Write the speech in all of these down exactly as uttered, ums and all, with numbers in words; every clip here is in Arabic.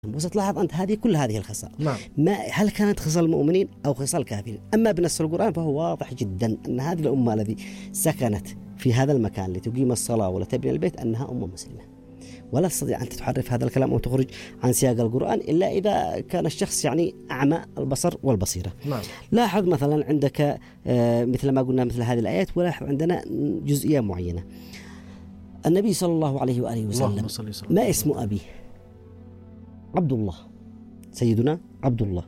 وستلاحظ أنت هذه كل هذه الخصال نعم. ما هل كانت خصال المؤمنين أو خصال الكافرين؟ أما بنص القرآن فهو واضح جدا أن هذه الأمة التي سكنت في هذا المكان لتقيم الصلاة ولا تبني البيت أنها أمة مسلمة، ولا تستطيع أن تحرف هذا الكلام أو تخرج عن سياق القرآن إلا إذا كان الشخص يعني أعمى البصر والبصيرة. نعم. لاحظ مثلا عندك مثل ما قلنا مثل هذه الآيات، ولاحظ عندنا جزئية معينة. النبي صلى الله عليه وآله وسلم ما اسم أبيه؟ عبد الله، سيدنا عبد الله.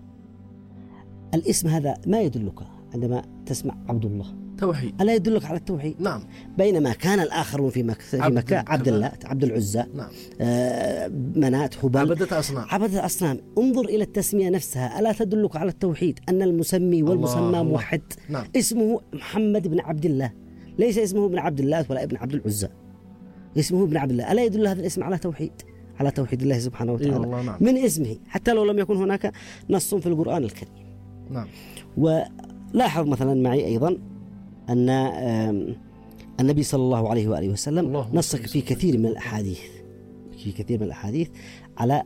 الاسم هذا ما يدلك عندما تسمع عبد الله؟ توحيد. ألا يدلك على التوحيد؟ نعم. بينما كان الآخرون في مكة في عبد مكة عبد الله، عبد العزى، نعم. آه منات، هبل، عبدة أصنام. عبدة أصنام. انظر إلى التسمية نفسها، ألا تدلك على التوحيد؟ أن المسمي والمسمى موحد. نعم. اسمه محمد بن عبد الله، ليس اسمه ابن عبد الله ولا ابن عبد العزى، اسمه ابن عبد الله. ألا يدل هذا الاسم على توحيد؟ على توحيد الله سبحانه وتعالى. إيه نعم. من اسمه، حتى لو لم يكن هناك نص في القرآن الكريم. نعم. ولاحظ مثلا معي أيضا أن النبي صلى الله عليه وآله وسلم نص في كثير من الأحاديث في كثير من الأحاديث على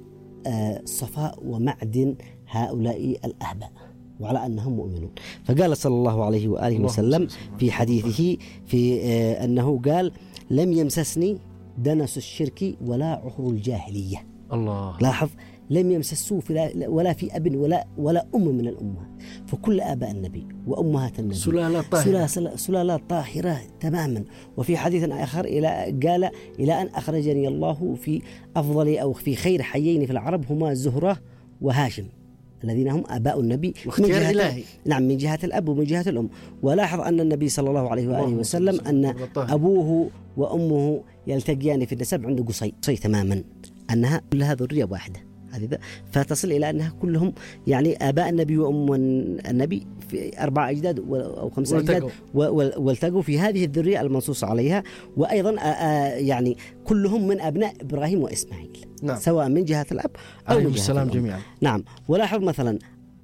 صفاء ومعدن هؤلاء الأهباء وعلى أنهم مؤمنون. فقال صلى الله عليه وآله وسلم في حديثه في أنه قال: لم يمسسني دنس الشرك ولا عهر الجاهلية. الله. لاحظ، لم يمسسوه ولا في أب ولا ولا أم من الأمهات، فكل آباء النبي وأمهات النبي سلالات طاهرة، سلالات طاهرة تماما. وفي حديث آخر إلى قال: إلى أن أخرجني الله في أفضل أو في خير حيين في العرب هما زهرة وهاشم، الذين هم آباء النبي من جهة إلهي. نعم، من جهة الأب ومن جهة الأم. ولاحظ أن النبي صلى الله عليه وآله وسلم أن أبوه وأمه يلتقيان في النسب عند قصي قصي تماما، أنها كلها ذرية واحدة. هذه فتصل إلى أنها كلهم يعني آباء النبي وأم النبي في أربع أجداد أو خمسة أجداد، والتقوا في هذه الذرية المنصوص عليها. وأيضا يعني كلهم من أبناء إبراهيم وإسماعيل. نعم. سواء من جهة الأب أو من جهة السلام جميعا. نعم. ولاحظ مثلا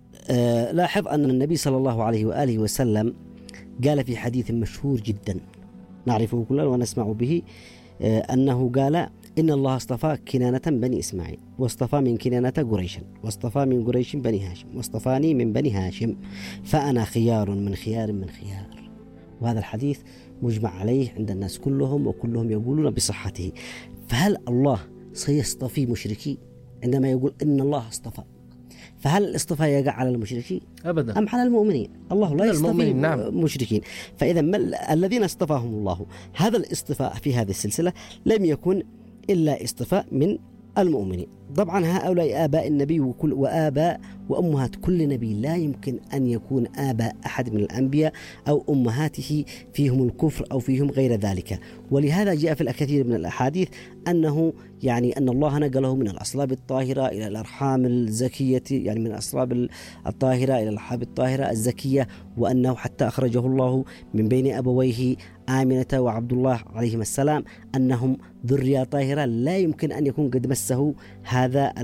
آه لاحظ أن النبي صلى الله عليه وآله وسلم قال في حديث مشهور جدا نعرفه كلنا ونسمع به، آه أنه قال: إن الله اصطفى كنانة بني إسماعيل، واصطفى من كنانة قريشا، واصطفى من قريش بني هاشم، واصطفاني من بني هاشم، فأنا خيار من خيار من خيار. وهذا الحديث مجمع عليه عند الناس كلهم، وكلهم يقولون بصحته. فهل الله سيصطفي مشركي عندما يقول إن الله اصطفى؟ فهل الاصطفاء يقع على المشركين أبدا أم على المؤمنين؟ الله لا يصطفي نعم. مشركين. فإذا الذين اصطفاهم الله، هذا الاصطفاء في هذه السلسلة لم يكن إلا اصطفاء من المؤمنين. طبعا هؤلاء آباء النبي وكل وآباء وأمهات كل نبي، لا يمكن أن يكون آباء أحد من الأنبياء أو أمهاته فيهم الكفر أو فيهم غير ذلك. ولهذا جاء في الكثير من الأحاديث أنه يعني أن الله نقله من الأصلاب الطاهرة إلى الأرحام الزكية، يعني من الأصلاب الطاهرة إلى الأرحام الطاهرة الزكية، وأنه حتى أخرجه الله من بين أبويه آمنة وعبد الله عليهما السلام، أنهم ذرية طاهرة لا يمكن أن يكون قد مسه هذا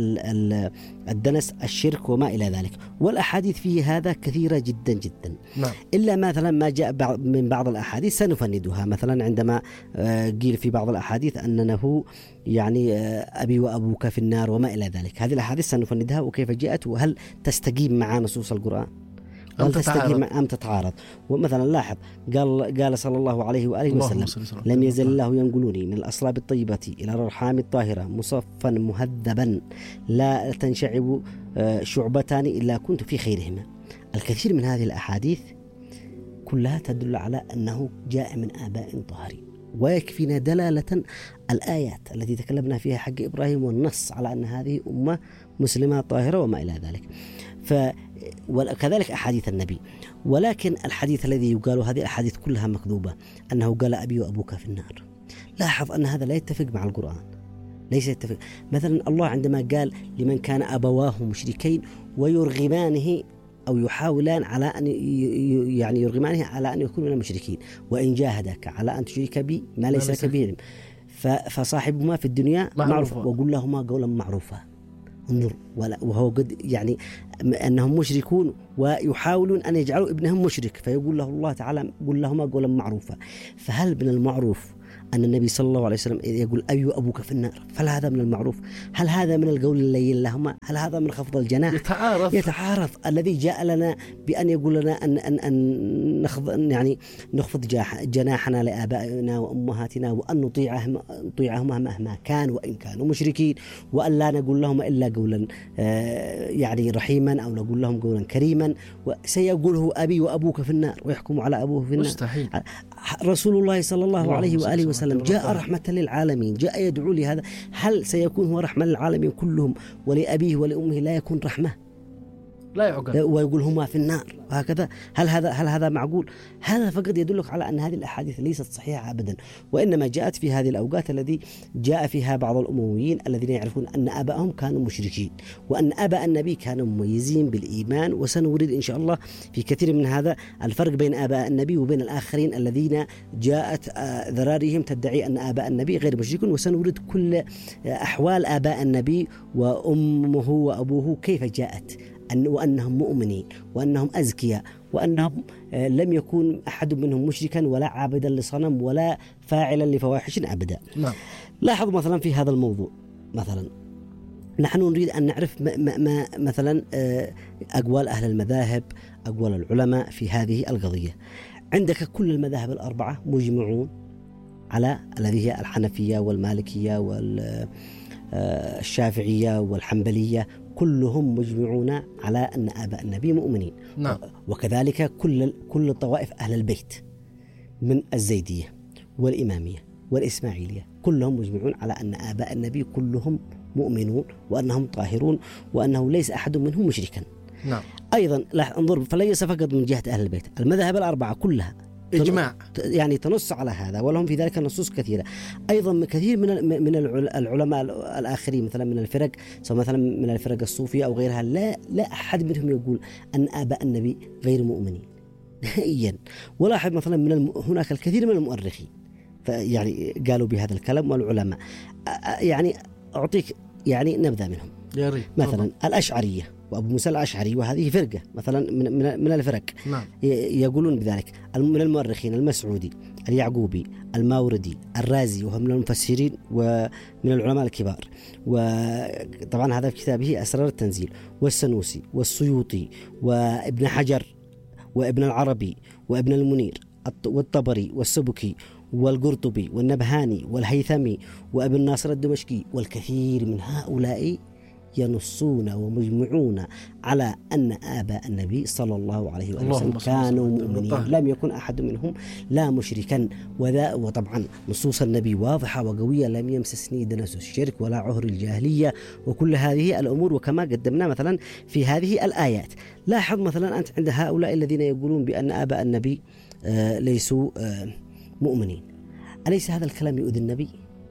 الدنس الشرك وما إلى ذلك. والأحاديث فيه هذا كثيرة جدا جدا. نعم. إلا مثلا ما جاء من بعض الأحاديث سنفندها، مثلا عندما قيل في بعض الأحاديث أنه يعني أبي وأبوك في النار وما إلى ذلك. هذه الأحاديث سنفندها وكيف جاءت، وهل تستقيم مع نصوص القرآن أم تتعارض. أم تتعارض. ومثلا لاحظ قال قال صلى الله عليه وآله وسلم: لم يزل الله ينقلني من الأصلاب الطيبة إلى الأرحام الطاهرة مصفا مهذبا لا تنشعب شعبتان إلا كنت في خيرهما. الكثير من هذه الأحاديث كلها تدل على أنه جاء من آباء طاهرين، ويكفينا دلالة الآيات التي تكلمنا فيها حق إبراهيم والنص على أن هذه أمة مسلمة طاهرة وما إلى ذلك. ف وكذلك أحاديث النبي. ولكن الحديث الذي يقال هذه الأحاديث كلها مكذوبة، أنه قال أبي وأبوك في النار. لاحظ أن هذا لا يتفق مع القرآن، ليس يتفق. مثلا الله عندما قال: لمن كان أبواه مشركين ويرغمانه أو يحاولان على أن يعني يرغمانه على أن يكون من المشركين، وإن جاهدك على أن تشرك بي ما ليس لك به علم فصاحبهما في الدنيا معروف وقل لهما قولا معروفا. انظر، وهو قد يعني أنهم مشركون ويحاولون أن يجعلوا ابنهم مشرك، فيقول له الله تعالى: قل لهما قولا معروفا. فهل من المعروف أن النبي صلى الله عليه وسلم يقول أبي وأبوك في النار، فهل هذا من المعروف؟ هل هذا من القول اللين لهما؟ هل هذا من خفض الجناح؟ يتعارض يتعارض الذي جاء لنا بأن يقول لنا أن أن أن نخفض يعني نخفض جناحنا لآبائنا وأمهاتنا وأن نطيعهم نطيعهما مهما كان وإن كانوا مشركين، وأن لا نقول لهم إلا قولا يعني رحيما أو نقول لهم قولا كريما، وسيقوله أبي وأبوك في النار ويحكم على أبوه في النار. مستحيل. رسول الله صلى الله عليه وآله وسلم جاء رحمة للعالمين، جاء يدعو لهذا. هل سيكون هو رحمة للعالمين كلهم ولأبيه ولأمه لا يكون رحمة؟ لا يعقل، ويقول هما في النار وهكذا. هل هذا هل هذا معقول؟ هذا فقط يدلك على أن هذه الأحاديث ليست صحيحة أبدا، وإنما جاءت في هذه الأوقات الذي جاء فيها بعض الأمويين الذين يعرفون أن آبائهم كانوا مشركين وأن آباء النبي كانوا مميزين بالإيمان. وسنورد إن شاء الله في كثير من هذا الفرق بين آباء النبي وبين الآخرين الذين جاءت ذراريهم تدعي أن آباء النبي غير مشركون، وسنورد كل أحوال آباء النبي وأمه وأبوه كيف جاءت، أن وأنهم مؤمنين وأنهم أزكياء وأنهم لم يكون أحد منهم مشركا ولا عابدا لصنم ولا فاعلا لفواحش أبدا. نعم. لاحظوا مثلا في هذا الموضوع، مثلا نحن نريد أن نعرف ما ما مثلا أقوال أهل المذاهب، أقوال العلماء في هذه القضية. عندك كل المذاهب الأربعة مجمعون على الذي هي الحنفية والمالكية والشافعية والحنبلية، كلهم مجمعون على أن آباء النبي مؤمنين. نعم. وكذلك كل كل طوائف أهل البيت من الزيدية والإمامية والإسماعيلية كلهم مجمعون على أن آباء النبي كلهم مؤمنون وأنهم طاهرون وأنه ليس أحد منهم مشركا. نعم. أيضا انظر، فليس فقط من جهة أهل البيت، المذاهب الأربعة كلها إجماع يعني تنص على هذا، ولهم في ذلك نصوص كثيرة. أيضا كثير من من العلماء الآخرين مثلا من الفرق، سواء مثلا من الفرق الصوفية أو غيرها، لا لا أحد منهم يقول أن آباء النبي غير مؤمنين نهائيا. ولاحظ مثلا من الم... هناك الكثير من المؤرخين يعني قالوا بهذا الكلام، والعلماء يعني أعطيك يعني نبذة منهم. مثلا الأشعرية وأبو موسى الأشعري، وهذه فرقة مثلا من من من الفرق. نعم. يقولون بذلك. من المؤرخين المسعودي، اليعقوبي، الماوردي، الرازي، وهم من المفسرين ومن العلماء الكبار، وطبعا هذا في كتابه أسرار التنزيل، والسنوسي والسيوطي وابن حجر وابن العربي وابن المنير والطبري والسبكي والقرطبي والنبهاني والهيثمي وابن ناصر الدمشقي، والكثير من هؤلاء ينصون ومجمعون على أن آباء النبي صلى الله عليه وسلم كانوا مؤمنين، لم يكن أحد منهم لا مشركا. وذا وطبعا نصوص النبي واضحة وقوية، لم يمسسني دنس الشرك ولا عهر الجاهلية وكل هذه الأمور، وكما قدمنا مثلا في هذه الآيات. لاحظ مثلا أنت عند هؤلاء الذين يقولون بأن آباء النبي آه ليسوا آه مؤمنين، أليس هذا الكلام يؤذي النبي؟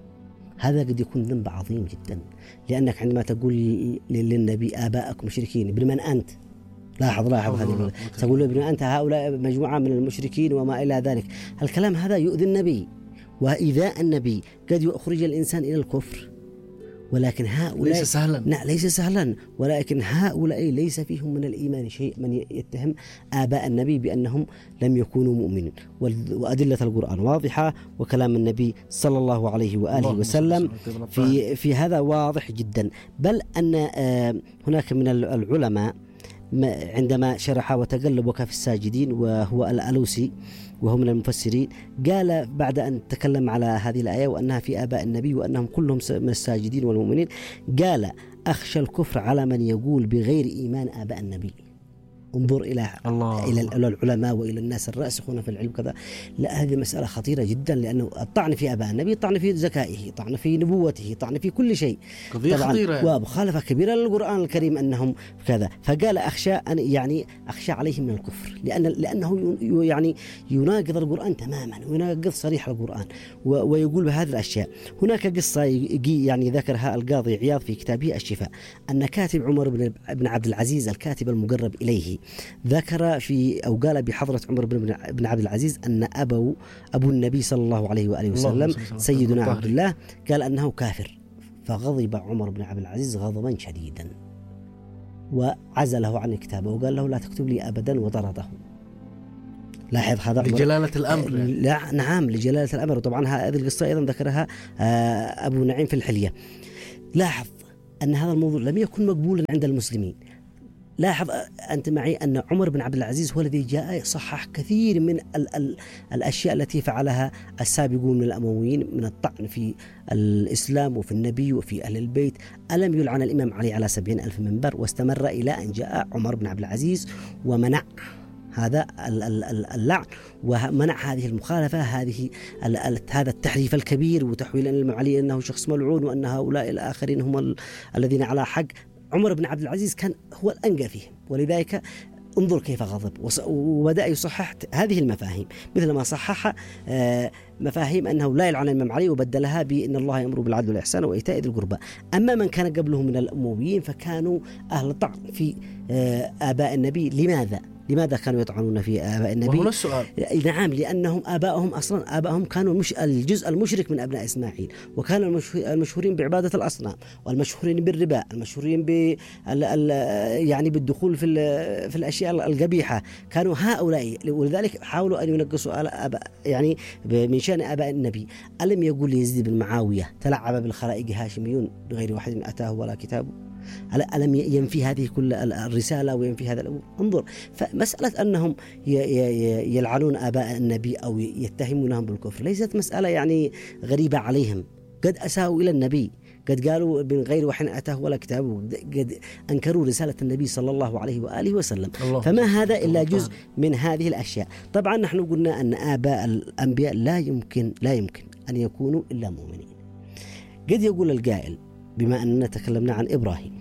هذا قد يكون ذنب عظيم جدا، لأنك عندما تقول للنبي آباءك مشركين، ابن من أنت؟ لاحظ لاحظ هذه، تقول ابن أنت هؤلاء مجموعة من المشركين وما إلى ذلك. الكلام هذا يؤذي النبي، وإيذاء النبي قد يخرج الإنسان إلى الكفر، ولكن هؤلاء ليس سهلا. لا ليس سهلا، ولكن هؤلاء ليس فيهم من الإيمان شيء. من يتهم آباء النبي بأنهم لم يكونوا مؤمنين، وأدلة القرآن واضحة، وكلام النبي صلى الله عليه وآله وسلم في في هذا واضح جدا. بل أن هناك من العلماء عندما شرح وتقلب وكاف الساجدين، وهو الألوسي وهو من المفسرين، قال بعد أن تكلم على هذه الآية وأنها في آباء النبي وأنهم كلهم من الساجدين والمؤمنين، قال أخشى الكفر على من يقول بغير إيمان آباء النبي. انظر إلى الله إلى العلماء وإلى الناس الراسخون في العلم كذا. لا، هذه مسألة خطيرة جدا، لأنه الطعن في آباء النبي طعن في ذكائه، طعن في نبوته، طعن في كل شيء، قضية خطيرة ومخالفة كبيرة للقرآن الكريم أنهم كذا. فقال أخشى أن يعني أخشى عليهم من الكفر، لأن لأنه يعني يناقض القرآن تماما، ويناقض صريح القرآن ويقول بهذه الأشياء. هناك قصة يعني ذكرها القاضي عياض في كتابه الشفاء، أن كاتب عمر بن عبد العزيز الكاتب المقرب إليه ذكر في أو قال بحضرة عمر بن عبد العزيز أن أبو أبو النبي صلى الله عليه وآله وسلم سيدنا عبد الله قال أنه كافر، فغضب عمر بن عبد العزيز غضبا شديدا وعزله عن كتابه وقال له لا تكتب لي أبدا وطرده. لاحظ هذا لجلالة الأمر. لا نعم لجلالة الأمر. وطبعا هذه القصة أيضا ذكرها أبو نعيم في الحلية. لاحظ أن هذا الموضوع لم يكن مقبولا عند المسلمين. لاحظ أنت معي أن عمر بن عبد العزيز هو الذي جاء صحح كثير من ال ال الأشياء التي فعلها السابقون من الأمويين من الطعن في الإسلام وفي النبي وفي أهل البيت. ألم يلعن الإمام علي على سبعين ألف منبر، واستمر إلى أن جاء عمر بن عبد العزيز ومنع هذا اللعن ومنع هذه المخالفة، هذه هذا التحريف الكبير وتحويل الإمام علي أنه شخص ملعون وأن هؤلاء الآخرين هم الذين على حق. عمر بن عبد العزيز كان هو الأنقى فيهم، ولذلك انظر كيف غضب وبدأ يصحح هذه المفاهيم، مثل ما صحح مفاهيم أنه لا يلعن الإمام علي وبدلها بأن الله يأمر بالعدل والإحسان وإيتاء ذي القربى. أما من كان قبله من الأمويين فكانوا أهل طعن في آباء النبي. لماذا؟ لماذا كانوا يطعنون في آباء النبي؟ وهنا السؤال. نعم، لأنهم آباءهم أصلا آباءهم كانوا مش الجزء المشرك من أبناء إسماعيل، وكانوا المشهورين بعبادة الأصنام، والمشهورين بالربا، المشهورين ب يعني بالدخول في في الأشياء القبيحة. كانوا هؤلاء، ولذلك حاولوا أن ينقصوا آباء يعني من شأن آباء النبي. ألم يقول يزيد بن معاوية تلعب بالخلائق هاشميون بغير واحد أتاه ولا كتابه؟ ألم ينفي هذه كل الرسالة وينفي هذا الأمور؟ انظر، فمسألة أنهم يلعنون آباء النبي أو يتهمونهم بالكفر ليست مسألة يعني غريبة عليهم. قد أساءوا إلى النبي، قد قالوا من غير وحي أتاه ولا كتابه، قد أنكروا رسالة النبي صلى الله عليه وآله وسلم. فما هذا إلا جزء من هذه الأشياء. طبعا نحن قلنا أن آباء الأنبياء لا يمكن لا يمكن أن يكونوا إلا مؤمنين. قد يقول القائل بما أننا تكلمنا عن إبراهيم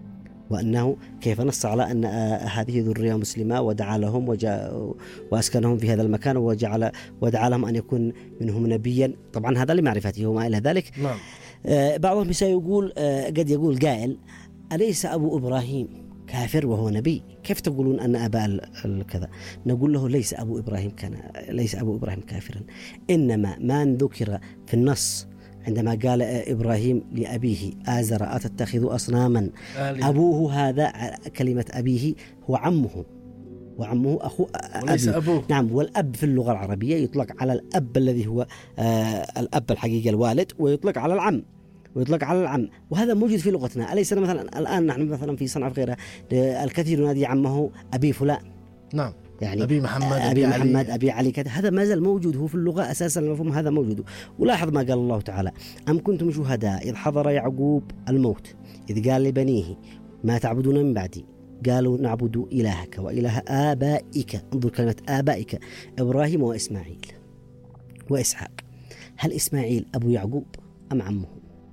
وأنه كيف نص على أن هذه ذرية مسلمة ودعا لهم وجاء وأسكنهم في هذا المكان وجعل ودعا لهم أن يكون منهم نبيا. طبعا هذا لمعرفته وما إلى ذلك. نعم. آه بعضهم سيقول آه قد يقول قائل أليس أبو إبراهيم كافر وهو نبي؟ كيف تقولون أن أبا الكذا؟ نقول له ليس أبو إبراهيم كان ليس أبو إبراهيم كافرا، إنما ما ذكر في النص عندما قال إبراهيم لأبيه آزر أتتخذ أصناما آلي. أبوه هذا كلمة أبيه هو عمه، وعمه أخو وليس أبوه. نعم، والأب في اللغة العربية يطلق على الأب الذي هو آه الأب الحقيقي الوالد، ويطلق على العم ويطلق على العم، وهذا موجود في لغتنا. أليس مثلا الآن نحن مثلا في صنعاء غيرها الكثير ينادي عمه أبي فلان. نعم، يعني أبي محمد أبي, أبي محمد علي. أبي علي كذا، هذا ما زال موجود، هو في اللغة أساسا المفهوم هذا موجود. ولاحظ ما قال الله تعالى: أم كنتم شهداء إذ حضر يعقوب الموت إذ قال لبنيه ما تعبدون من بعدي قالوا نعبد إلهك وإله آبائك. انظر كلمة آبائك، إبراهيم وإسماعيل وإسحاق. هل إسماعيل أبو يعقوب أم عمه؟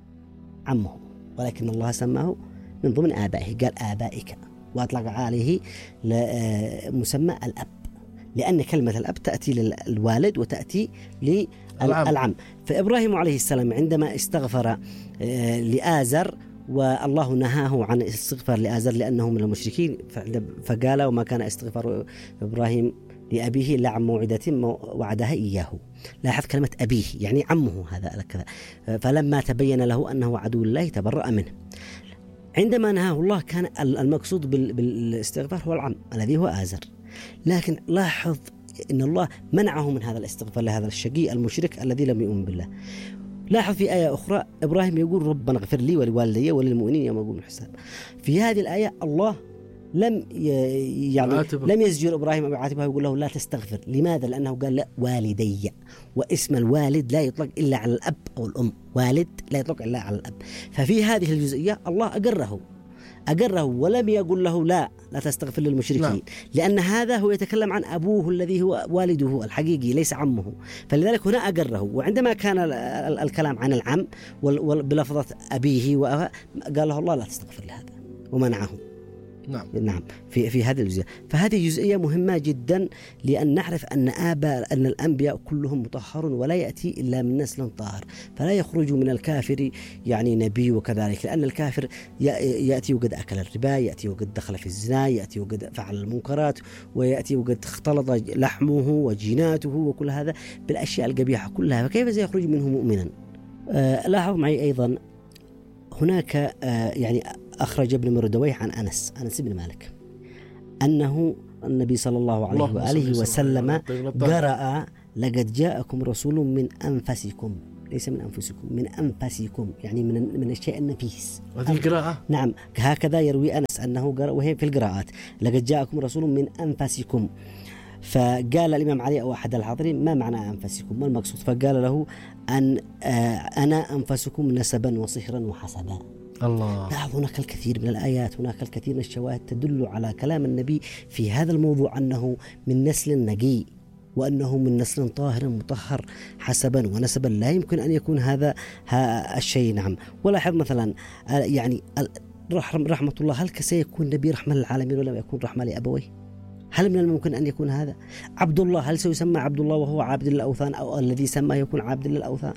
عمه، ولكن الله سماه من ضمن آبائه، قال آبائك، وأطلق عليه مسمى الأب، لأن كلمة الأب تأتي للوالد وتأتي للعم. فإبراهيم عليه السلام عندما استغفر لآزر والله نهاه عن استغفار لآزر لأنه من المشركين، فقال: وما كان استغفار إبراهيم لأبيه إلا عن موعدة وعدها إياه. لاحظ كلمة أبيه يعني عمه هذا كذا. فلما تبين له أنه عدو الله تبرأ منه. عندما نهاه الله كان المقصود بالاستغفار هو العم الذي هو آزر، لكن لاحظ إن الله منعه من هذا الاستغفار لهذا الشقي المشرك الذي لم يؤمن بالله. لاحظ في آية أخرى إبراهيم يقول: ربنا اغفر لي ولوالدي وللمؤمنين يوم يقوم الحساب. في هذه الآية الله لم يعني عاتبه. لم يزجر إبراهيم بعاتبه ويقول له لا تستغفر. لماذا؟ لأنه قال لا والدي، واسم الوالد لا يطلق إلا على الأب أو الأم، والد لا يطلق إلا على الأب. ففي هذه الجزئية الله أقره أقره ولم يقول له لا لا تستغفر للمشركين. نعم. لأن هذا هو يتكلم عن أبوه الذي هو والده الحقيقي ليس عمه، فلذلك هنا أقره. وعندما كان الكلام عن العم بلفظة أبيه قال له الله لا تستغفر لهذا ومنعه. نعم. نعم في في هذه الجزئية. فهذه جزئية مهمة جدا، لأن نعرف أن آباء أن الأنبياء كلهم مطهرون ولا يأتي إلا من نسل طاهر، فلا يخرج من الكافر يعني نبي وكذلك، لأن الكافر يأتي وقد أكل الربا، يأتي وقد دخل في الزنا، يأتي وقد فعل المنكرات، ويأتي وقد اختلط لحمه وجيناته وكل هذا بالأشياء القبيحة كلها، فكيف سيخرج منه مؤمنا؟ آه لاحظ معي أيضا هناك آه يعني أخرج ابن مردويه عن أنس أنس بن مالك أنه النبي صلى الله عليه وآله وسلم قرأ لقد جاءكم رسول من أنفسكم، ليس من أنفسكم، من أنفسكم، يعني من من الشيء النفيس. هذه القراءة نعم هكذا يروي أنس أنه قرأ، وهي في القراءات لقد جاءكم رسول من أنفسكم. فقال الإمام علي أو أحد الحاضرين ما معنى أنفسكم، ما المقصود؟ فقال له أن أنا أنفسكم نسبا وصهرا وحسبا. الله. لاحظ هناك الكثير من الآيات، هناك الكثير من الشواهد تدل على كلام النبي في هذا الموضوع أنه من نسل نقي، وأنه من نسل طاهر مطهر حسبا ونسبا. لا يمكن أن يكون هذا الشيء. نعم. ولاحظ مثلا يعني رحمة الله، هل سيكون نبي رحمة للعالمين ولم يكون رحمة لأبويه؟ هل من الممكن أن يكون هذا؟ عبد الله، هل سيسمى عبد الله وهو عابد للأوثان، أو الذي سمى يكون عابد للأوثان؟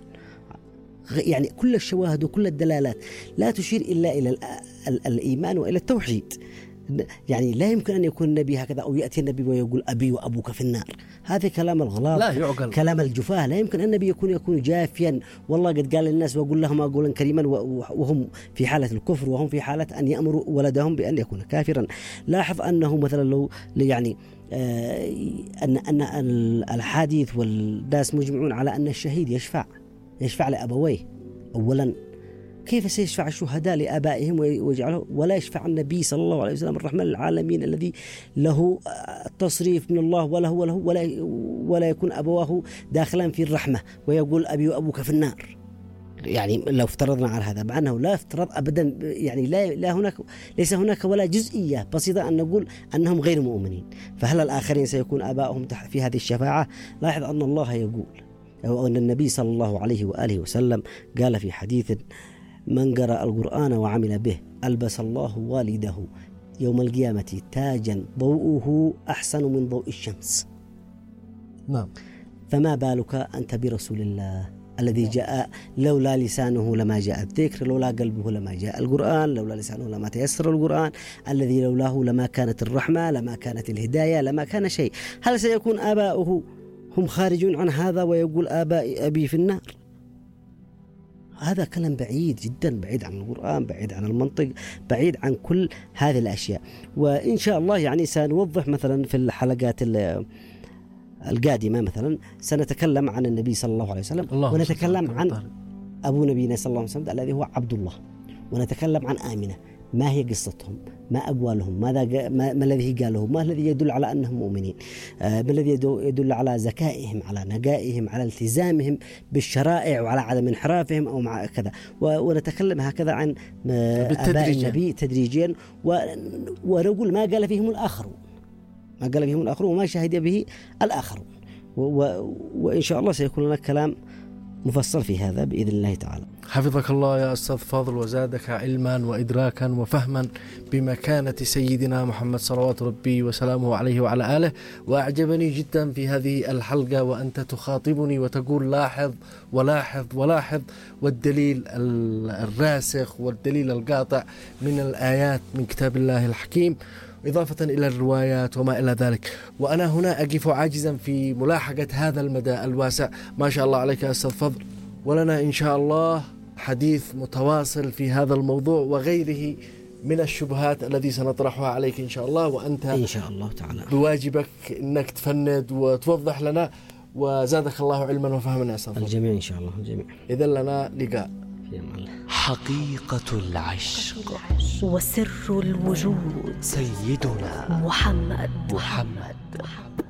يعني كل الشواهد وكل الدلالات لا تشير إلا إلى الإيمان وإلى التوحيد. يعني لا يمكن أن يكون النبي هكذا، أو يأتي النبي ويقول أبي وأبوك في النار. هذا كلام الغلاط، لا يعقل. كلام الجفاه. لا يمكن النبي يكون يكون جافيا، والله قد قال للناس وأقول لهم أقولا كريما، وهم في حالة الكفر، وهم في حالة أن يأمروا ولدهم بأن يكون كافرا. لاحظ أنه مثلا لو يعني آه أن أن الحديث والناس مجمعون على أن الشهيد يشفع يشفع لأبويه. أولا كيف سيشفع الشهداء لآبائهم ويجعله، ولا يشفع النبي صلى الله عليه وسلم الرحمن للعالمين الذي له التصريف من الله، وله وله ولا ولا يكون أبواه داخلا في الرحمة ويقول أبي وأبوك في النار؟ يعني لو افترضنا على هذا، مع أنه لا افترض أبدا، يعني لا لا هناك ليس هناك ولا جزئية بسيطة أن نقول أنهم غير مؤمنين. فهل الآخرين سيكون آبائهم في هذه الشفاعة؟ لاحظ أن الله يقول، أو أن النبي صلى الله عليه وآله وسلم قال في حديث: من قرأ القرآن وعمل به ألبس الله والده يوم القيامة تاجا ضوءه أحسن من ضوء الشمس. نعم. فما بالك أنت برسول الله الذي جاء لولا لسانه لما جاء الذكر، لولا قلبه لما جاء القرآن، لولا لسانه لما تيسر القرآن، الذي لولاه لما كانت الرحمة، لما كانت الهداية، لما كان شيء. هل سيكون آباؤه هم خارجون عن هذا ويقول آباء أبي في النار؟ هذا كلام بعيد جدا، بعيد عن القرآن، بعيد عن المنطق، بعيد عن كل هذه الأشياء. وإن شاء الله يعني سنوضح مثلا في الحلقات القادمة، مثلا سنتكلم عن النبي صلى الله عليه وسلم، ونتكلم عن أبو نبينا صلى الله عليه وسلم الذي هو عبد الله، ونتكلم عن آمنة، ما هي قصتهم، ما أقوالهم، ماذا ما, ما الذي قاله، ما الذي يدل على أنهم مؤمنين، آه ما الذي يدل على ذكائهم، على نقائهم، على التزامهم بالشرائع، وعلى عدم انحرافهم أو مع كذا. ونتكلم هكذا عن آباء النبي تدريجيا، ونقول ما قال فيهم الآخرون، ما قال فيهم الآخرون وما شهد به الآخرون. وإن شاء الله سيكون لنا كلام مفصل في هذا بإذن الله تعالى. حفظك الله يا أستاذ فاضل، وزادك علما وإدراكا وفهما بمكانة سيدنا محمد صلوات ربي وسلامه عليه وعلى آله. وأعجبني جدا في هذه الحلقة وأنت تخاطبني وتقول لاحظ ولاحظ ولاحظ، والدليل الراسخ والدليل القاطع من الآيات من كتاب الله الحكيم، إضافة إلى الروايات وما إلى ذلك. وأنا هنا أقف عاجزا في ملاحقة هذا المدى الواسع. ما شاء الله عليك يا أستاذ فضل، ولنا إن شاء الله حديث متواصل في هذا الموضوع وغيره من الشبهات الذي سنطرحها عليك إن شاء الله، وأنت إن شاء الله تعالى بواجبك أنك تفند وتوضح لنا، وزادك الله علما وفهما يا أستاذ فضل. الجميع إن شاء الله الجميع. إذن لنا لقاء. حقيقة العشق وسر الوجود سيدنا محمد محمد, محمد.